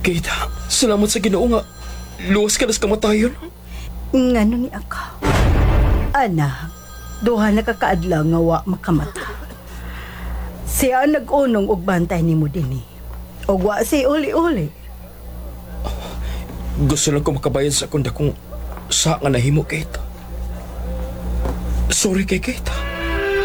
Kate, salamat sa Ginoo nga. Luwas ka na sa kamatayon. Ngano ni ako? Anak, duha na kakaadlaw nga wa makamata. Siya ang nag-unong og bantay nimo dinhi. Og wa si uli-uli. Gusto lang ko makabayan sa akong dakong sa nga nahimo, Kate. Sorry kay Kate.